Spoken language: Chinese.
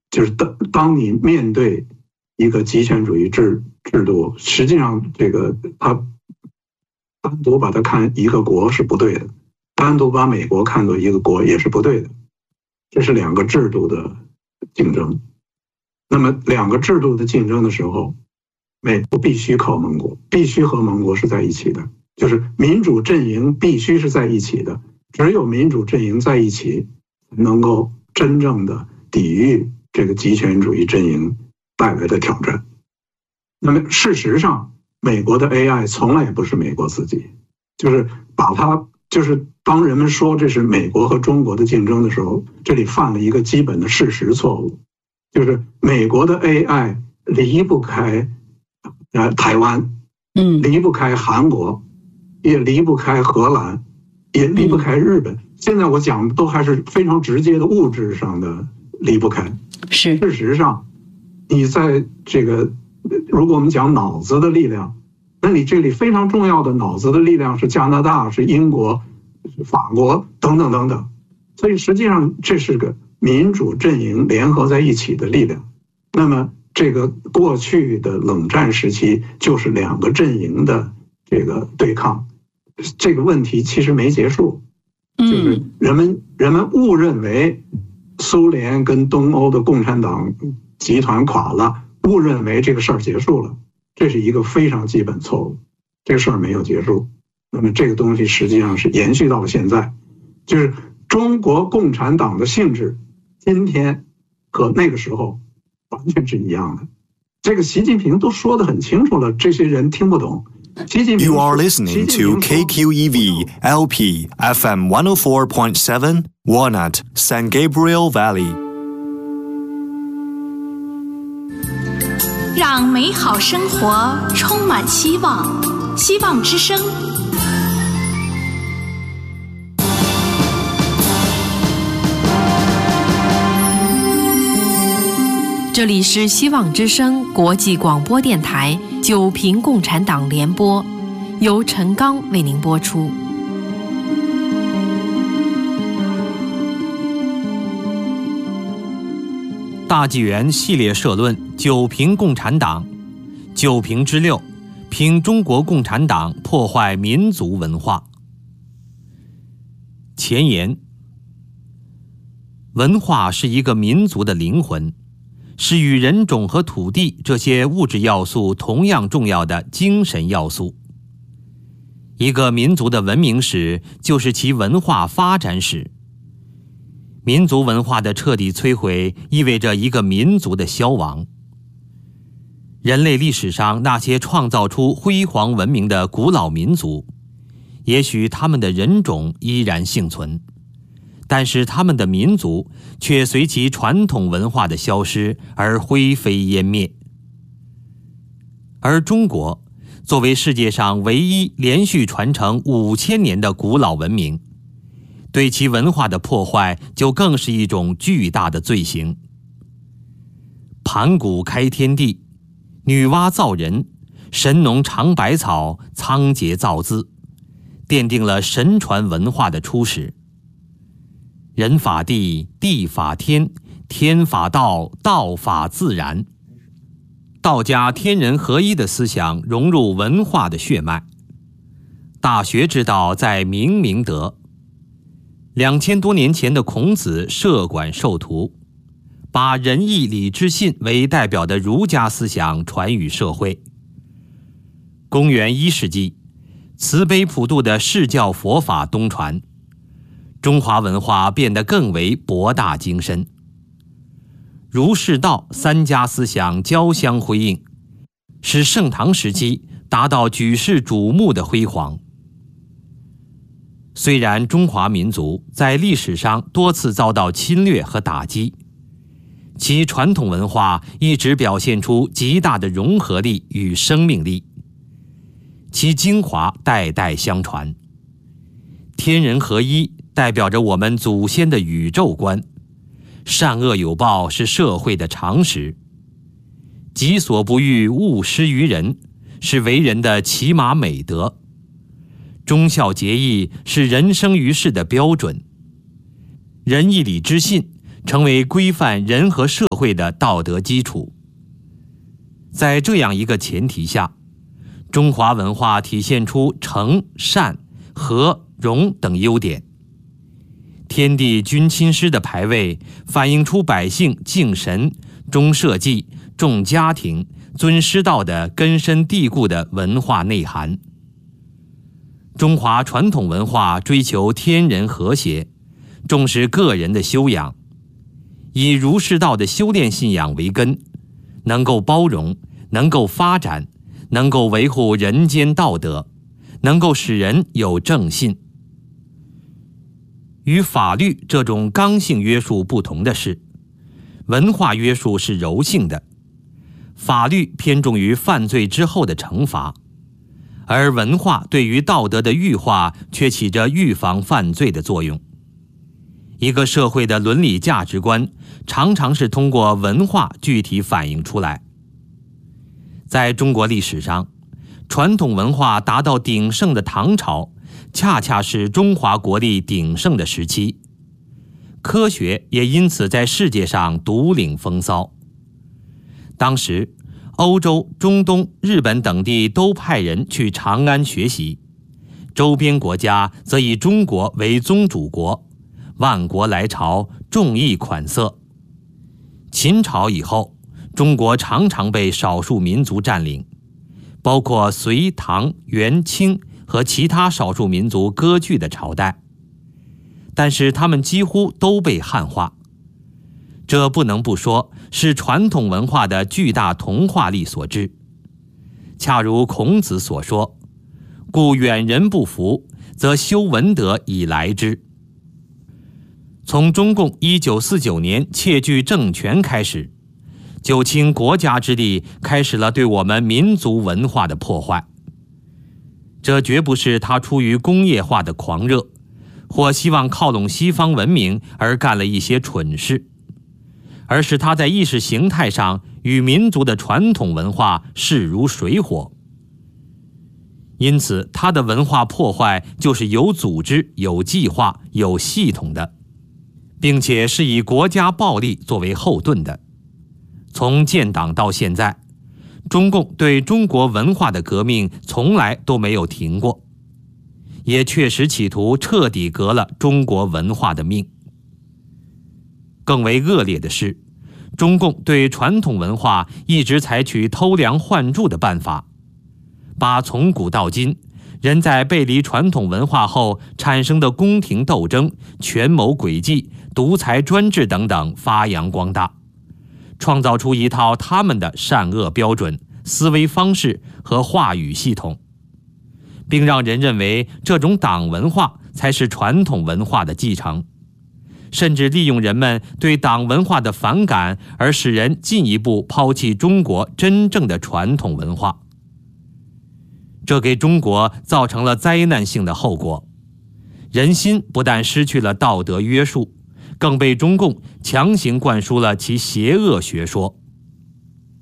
就是当你面对一个极权主义制度，实际上这个它单独把它看一个国是不对的，单独把美国看作一个国也是不对的，这是两个制度的竞争。那么两个制度的竞争的时候，美国必须靠盟国，必须和盟国是在一起的，就是民主阵营必须是在一起的，只有民主阵营在一起，能够真正的抵御这个极权主义阵营带来的挑战。那么事实上，美国的 AI 从来也不是美国自己，就是把它，就是当人们说这是美国和中国的竞争的时候，这里犯了一个基本的事实错误，就是美国的 AI 离不开台湾，离不开韩国，也离不开荷兰，也离不开日本。现在我讲的都还是非常直接的物质上的离不开。 是， 事实上，你在这个，如果我们讲脑子的力量，那你这里非常重要的脑子的力量是加拿大、是英国、是法国等等等等。所以实际上这是个民主阵营联合在一起的力量。那么这个过去的冷战时期就是两个阵营的这个对抗，这个问题其实没结束，就是人们误认为苏联跟东欧的共产党集团垮了，误认为这个事儿结束了，这是一个非常基本错误，这个事儿没有结束。那么这个东西实际上是延续到了现在，就是中国共产党的性质今天和那个时候完全是一样的。这个习近平都说得很清楚了，这些人听不懂。 You are listening to KQEV LP FM 104.7 Walnut San Gabriel Valley。 让美好生活充满希望，希望之声。 这里是希望之声国际广播电台九平共产党联播，由陈刚为您播出。 大纪元系列社论：九平共产党，九平之六，评中国共产党破坏民族文化。前言：文化是一个民族的灵魂，是与人种和土地这些物质要素同样重要的精神要素。一个民族的文明史就是其文化发展史。民族文化的彻底摧毁意味着一个民族的消亡。人类历史上那些创造出辉煌文明的古老民族，也许他们的人种依然幸存，但是他们的民族却随其传统文化的消失而灰飞烟灭。而中国作为世界上唯一连续传承5000年的古老文明，对其文化的破坏就更是一种巨大的罪行。盘古开天地，女娲造人，神农尝百草，仓颉造字，奠定了神传文化的初始。人法地，地法天，天法道，道法自然。道家天人合一的思想融入文化的血脉。大学之道在明明德。2000多年前的孔子设馆授徒，把仁义礼智信为代表的儒家思想传于社会。公元1世纪，慈悲普渡的释教佛法东传，中华文化变得更为博大精深。儒释道三家思想交相辉映，使盛唐时期达到举世瞩目的辉煌。虽然中华民族在历史上多次遭到侵略和打击，其传统文化一直表现出极大的融合力与生命力，其精华代代相传。天人合一代表着我们祖先的宇宙观，善恶有报是社会的常识，己所不欲，勿施于人是为人的起码美德，忠孝节义是人生于世的标准，仁义礼智信成为规范人和社会的道德基础。在这样一个前提下，中华文化体现出诚、善、和、容等优点。天地君亲师的牌位反映出百姓敬神、重社稷、重家庭、尊师道的根深蒂固的文化内涵。中华传统文化追求天人和谐，重视个人的修养，以儒释道的修炼信仰为根，能够包容，能够发展，能够维护人间道德，能够使人有正信。与法律这种刚性约束不同的是，文化约束是柔性的，法律偏重于犯罪之后的惩罚，而文化对于道德的育化却起着预防犯罪的作用。一个社会的伦理价值观常常是通过文化具体反映出来。在中国历史上，传统文化达到鼎盛的唐朝，恰恰是中华国力鼎盛的时期，科学也因此在世界上独领风骚。当时，欧洲、中东、日本等地都派人去长安学习，周边国家则以中国为宗主国，万国来朝，众议款色。秦朝以后，中国常常被少数民族占领，包括隋、唐、元、清和其他少数民族割据的朝代，但是他们几乎都被汉化。这不能不说是传统文化的巨大同化力所致。恰如孔子所说：“故远人不服，则修文德以来之。”从中共1949年窃据政权开始，就倾国家之力开始了对我们民族文化的破坏。这绝不是他出于工业化的狂热，或希望靠拢西方文明而干了一些蠢事，而是他在意识形态上与民族的传统文化势如水火。因此，他的文化破坏就是有组织、有计划、有系统的，并且是以国家暴力作为后盾的。从建党到现在，中共对中国文化的革命从来都没有停过，也确实企图彻底革了中国文化的命。更为恶劣的是，中共对传统文化一直采取偷梁换柱的办法，把从古到今人在背离传统文化后产生的宫廷斗争、权谋诡计、独裁专制等等发扬光大，创造出一套他们的善恶标准、思维方式和话语系统，并让人认为这种党文化才是传统文化的继承，甚至利用人们对党文化的反感而使人进一步抛弃中国真正的传统文化。这给中国造成了灾难性的后果，人心不但失去了道德约束，更被中共强行灌输了其邪恶学说。